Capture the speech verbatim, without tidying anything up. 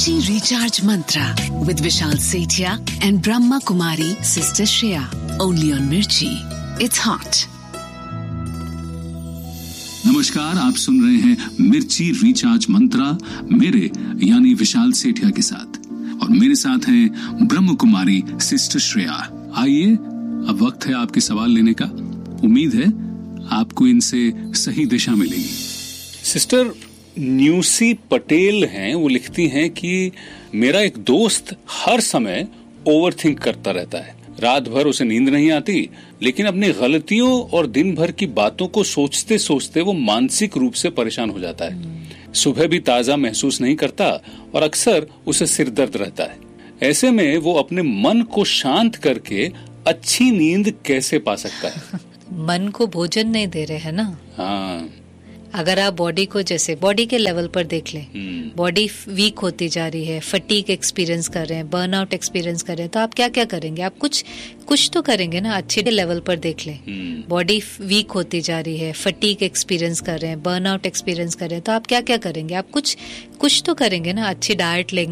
Mirchi Recharge Mantra with Vishal Sethia and Brahma Kumari Sister Shreya. Only on Mirchi. It's hot. नमस्कार, आप सुन रहे हैं मिर्ची recharge मंत्रा मेरे यानी विशाल सेठिया के साथ, और मेरे साथ हैं ब्रह्म कुमारी सिस्टर श्रेया। आइए, अब वक्त है आपके सवाल लेने का। उम्मीद है आपको इनसे सही दिशा मिलेगी। सिस्टर न्यूसी पटेल हैं, वो लिखती हैं कि मेरा एक दोस्त हर समय ओवरथिंक करता रहता है। रात भर उसे नींद नहीं आती, लेकिन अपनी गलतियों और दिन भर की बातों को सोचते सोचते वो मानसिक रूप से परेशान हो जाता है। सुबह भी ताजा महसूस नहीं करता और अक्सर उसे सिर दर्द रहता है। ऐसे में वो अपने मन को शांत करके अच्छी नींद कैसे पा सकता है? मन को भोजन नहीं दे रहे हैं ना। हाँ, अगर आप बॉडी को जैसे बॉडी के लेवल पर देख लें, बॉडी वीक होती जा रही है, फटीग एक्सपीरियंस कर रहे हैं, बर्नआउट एक्सपीरियंस कर रहे हैं, तो आप क्या क्या करेंगे? आप कुछ कुछ तो करेंगे ना। अच्छे लेवल पर देख लें, बॉडी वीक होती जा रही है, फटीग एक्सपीरियंस कर रहे हैं, बर्नआउट एक्सपीरियंस कर रहे हैं, तो आप क्या क्या करेंगे? आप कुछ कुछ तो करेंगे ना। अच्छी डाइट लेंगे,